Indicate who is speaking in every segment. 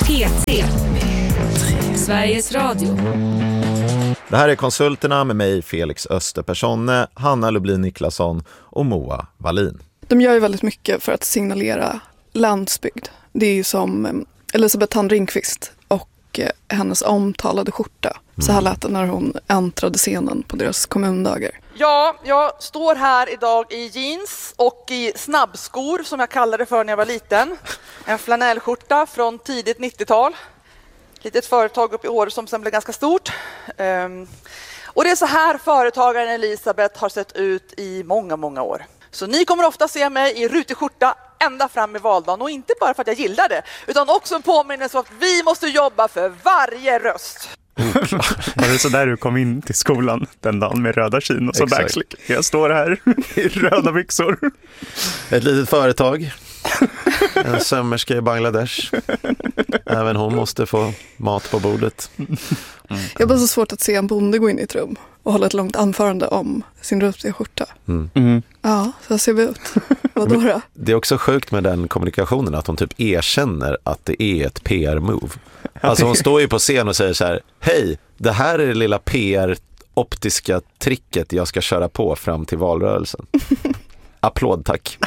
Speaker 1: P3. Sveriges Radio.
Speaker 2: Det här är Konsulterna med mig, Felix Österpersonne, Hanna Lublin Niklasson och Moa Wallin.
Speaker 3: De gör ju väldigt mycket för att signalera landsbygd. Det är ju som Elisabeth Thand Ringqvist och hennes omtalade skjorta. Så här lät det när hon äntrade scenen på deras kommundagar.
Speaker 4: Ja, jag står här idag i jeans och i snabbskor som jag kallade för när jag var liten. En flanellskjorta från tidigt 90-tal. Litet företag uppe i Åre som sen blev ganska stort. Och det är så här företagaren Elisabeth har sett ut i många, många år. Så ni kommer ofta se mig i rutig skjorta ända fram i valdagen. Och inte bara för att jag gillar det, utan också en påminnelse om att vi måste jobba för varje röst.
Speaker 5: Var det så där du kom in till skolan den dagen med röda kin och så backslick? Jag står här i röda byxor.
Speaker 2: Ett litet företag. En sömmerska i Bangladesh. Även hon måste få mat på bordet.
Speaker 3: Jag har bara så svårt att se en bonde gå in i ett rum och hålla ett långt anförande om sin rutiga skjorta. Ja, så ser vi ut. Vadå då?
Speaker 2: Det är också sjukt med den kommunikationen att hon typ erkänner att det är ett PR-move. Alltså hon står ju på scen och säger så här: hej, det här är det lilla PR-optiska tricket jag ska köra på fram till valrörelsen. Applåd, tack.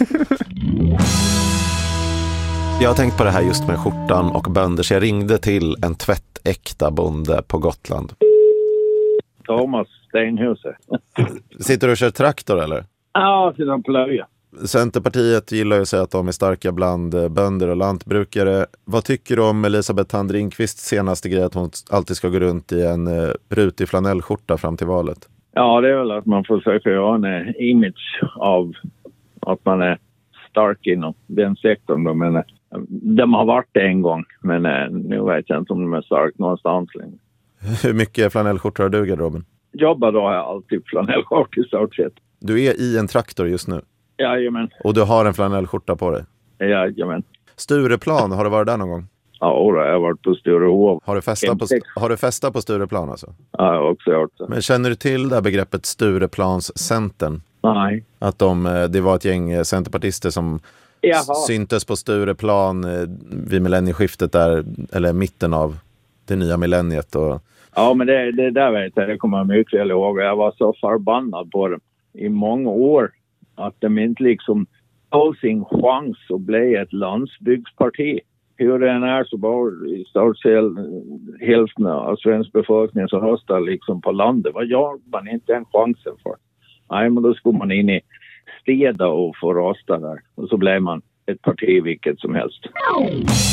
Speaker 2: Jag har tänkt på det här just med skjortan och bönder, så jag ringde till en tvättäkta bonde på Gotland.
Speaker 6: Thomas Stenhuset.
Speaker 2: Sitter du och kör traktor eller?
Speaker 6: Ja, sedan plöja.
Speaker 2: Centerpartiet gillar ju att säga att de är starka bland bönder och lantbrukare. Vad tycker du om Elisabeth Thand Ringqvists senaste grej att hon alltid ska gå runt i en rutig flanellskjorta fram till valet?
Speaker 6: Ja, det är väl att man försöker göra en image av att man är stark inom den sektorn då, men de har varit det en gång, men nu vet jag inte om de är stark någonstans längre.
Speaker 2: Hur mycket flanellskjortor har du i garderoben?
Speaker 6: Jobbar då har jag alltid flanellskjort i stort sett.
Speaker 2: Du är i en traktor just nu?
Speaker 6: Jajamän.
Speaker 2: Och du har en flanellskjorta på dig?
Speaker 6: Jajamän.
Speaker 2: Stureplan, har du varit där någon gång?
Speaker 6: Ja, jag har varit på Sturehov.
Speaker 2: Har du festat på Stureplan alltså?
Speaker 6: Ja, jag har också gjort det.
Speaker 2: Men känner du till det här begreppet Stureplanscentern?
Speaker 6: Nej.
Speaker 2: Att det var ett gäng centerpartister som syntes på Stureplan vid millennieskiftet där, eller mitten av det nya millenniet. Och...
Speaker 6: Ja, men det där vet jag, det kommer jag mycket väl ihåg. Jag var så förbannad på dem i många år att de inte liksom tog sin chans att bli ett landsbygdsparti. Hur det än är så var i stort sett hälften av svensk befolkning som röstar liksom på landet. Vad gör man inte en chansen för? Nej, men då skulle man in i städer och få rösta där. Och så blev man ett parti vilket som helst.